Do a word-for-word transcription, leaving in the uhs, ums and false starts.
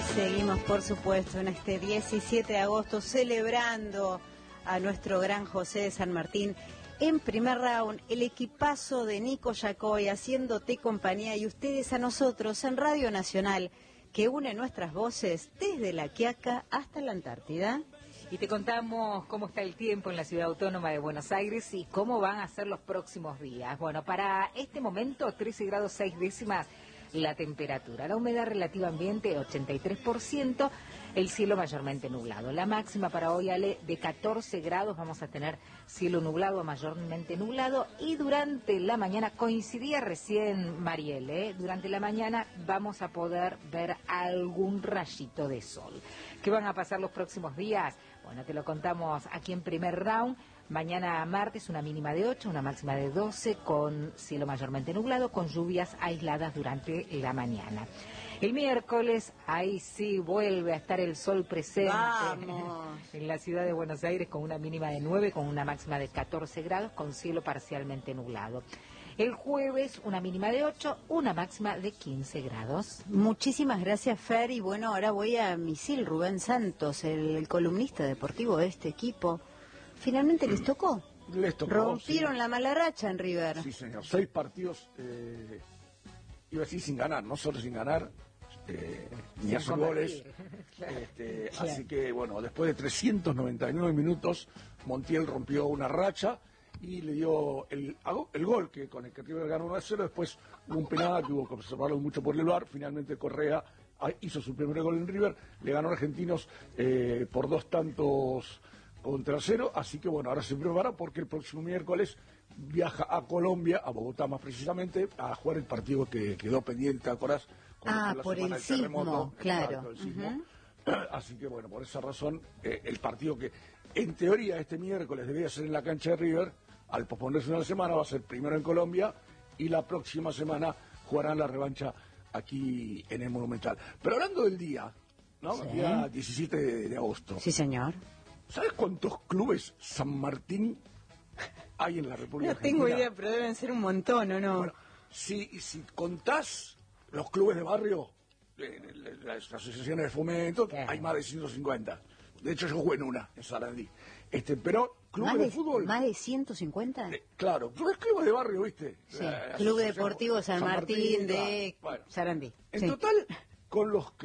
Seguimos, por supuesto, en este diecisiete de agosto celebrando a nuestro gran José de San Martín. En primer round, el equipazo de Nico Yacoy haciéndote compañía y ustedes a nosotros en Radio Nacional, que une nuestras voces desde La Quiaca hasta la Antártida. Y te contamos cómo está el tiempo en la ciudad autónoma de Buenos Aires y cómo van a ser los próximos días. Bueno, para este momento, trece grados seis décimas la temperatura. La humedad relativa ambiente, ochenta y tres por ciento. El cielo mayormente nublado. La máxima para hoy, Ale, de catorce grados. Vamos a tener cielo nublado a mayormente nublado. Y durante la mañana, coincidía recién Mariel, ¿eh? Durante la mañana vamos a poder ver algún rayito de sol. ¿Qué van a pasar los próximos días? Bueno, te lo contamos aquí en primer round. Mañana martes una mínima de ocho, una máxima de doce, con cielo mayormente nublado, con lluvias aisladas durante la mañana. El miércoles, ahí sí vuelve a estar el sol presente. ¡Vamos! En la ciudad de Buenos Aires, con una mínima de nueve, con una máxima de catorce grados, con cielo parcialmente nublado. El jueves, una mínima de ocho, una máxima de quince grados. Muchísimas gracias, Fer. Y bueno, ahora voy a misil Rubén Santos, el, el columnista deportivo de este equipo. Finalmente les tocó. Les tocó. Rompieron sí. la mala racha en River. Sí, señor. Seis partidos, eh, iba a decir sin ganar, no solo sin ganar, eh, ni hacer goles. Este, Claro. Así que, bueno, después de trescientos noventa y nueve minutos, Montiel rompió una racha y le dio el, el gol que con el que River ganó uno a cero. Después hubo un penal que hubo que observarlo mucho por el V A R. Finalmente Correa hizo su primer gol en River, le ganó a Argentinos eh, por dos tantos contra cero, así que bueno, ahora se prepara porque el próximo miércoles viaja a Colombia, a Bogotá más precisamente, a jugar el partido que quedó pendiente, ¿te acordás? Ah, por el sismo, claro. Exacto, el sismo. Uh-huh. Así que bueno, por esa razón, eh, el partido que en teoría este miércoles debería ser en la cancha de River, al posponerse una semana va a ser primero en Colombia y la próxima semana jugarán la revancha aquí en el Monumental. Pero hablando del día, ¿no? Sí. El día diecisiete de, de agosto. Sí, señor. ¿Sabes cuántos clubes San Martín hay en la República No Argentina? tengo idea, pero deben ser un montón, ¿o no? Bueno, si, si contás los clubes de barrio, eh, las asociaciones de fomento, Claro. hay más de ciento cincuenta. De hecho, yo jugué en una, en Sarandí. Este, pero clubes ¿Más de, de, fútbol... ¿Más de ciento cincuenta? eh, claro, clubes, clubes de barrio, ¿viste? Sí, Eh, Club asociación- Deportivo San, Martín, de claro. Bueno, Sarandí. en Sí. total, con los que